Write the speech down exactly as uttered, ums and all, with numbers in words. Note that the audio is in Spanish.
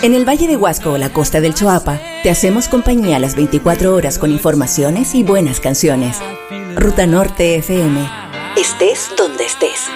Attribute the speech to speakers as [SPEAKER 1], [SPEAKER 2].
[SPEAKER 1] En el Valle de Huasco o la costa del Choapa, te hacemos compañía las veinticuatro horas con informaciones y buenas canciones. Ruta Norte F M. Estés donde estés.